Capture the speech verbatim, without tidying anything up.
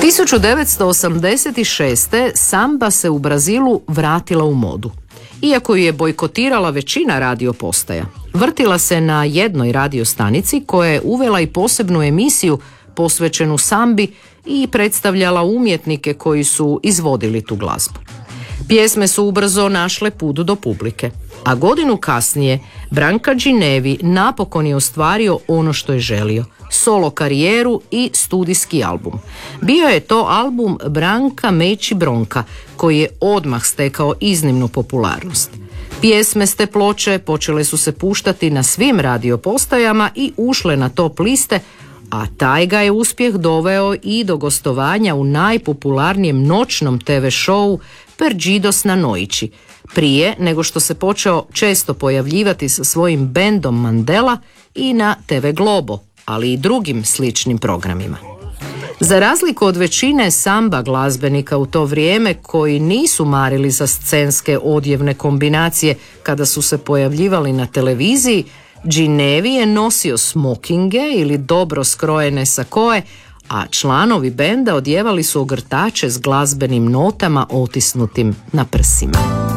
tisuću devetsto osamdeset šeste. samba se u Brazilu vratila u modu. Iako ju je bojkotirala većina radio postaja, vrtila se na jednoj radio stanici koja je uvela i posebnu emisiju posvećenu sambi i predstavljala umjetnike koji su izvodili tu glazbu. Pjesme su ubrzo našle put do publike, a godinu kasnije Branka Ginevri napokon je ostvario ono što je želio, solo karijeru i studijski album. Bio je to album Branka Meći Bronka, koji je odmah stekao iznimnu popularnost. Pjesme s te ploče počele su se puštati na svim radio postajama i ušle na top liste, a taj ga je uspjeh doveo i do gostovanja u najpopularnijem noćnom te ve šovu Perdidos na Noći, prije nego što se počeo često pojavljivati sa svojim bendom Mandela i na te ve Globo, ali i drugim sličnim programima. Za razliku od većine samba glazbenika u to vrijeme koji nisu marili za scenske odjevne kombinacije kada su se pojavljivali na televiziji, Ginevri je nosio smokinge ili dobro skrojene sakoe, a članovi benda odjevali su ogrtače s glazbenim notama otisnutim na prsima.